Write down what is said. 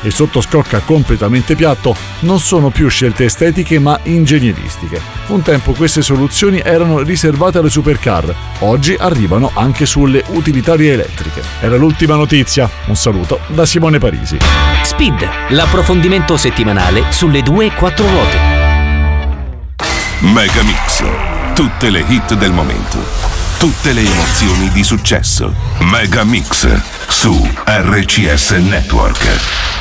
e sottoscocca completamente piatto non sono più scelte estetiche ma ingegneristiche. Un tempo queste soluzioni erano riservate alle supercar, oggi arrivano anche sulle utilitarie elettriche. Era l'ultima notizia. Un saluto da Simone Parisi. Speed, l'approfondimento settimanale sulle 2 e 4 ruote. Megamix, tutte le hit del momento, tutte le emozioni di successo. Megamix su RCS Network.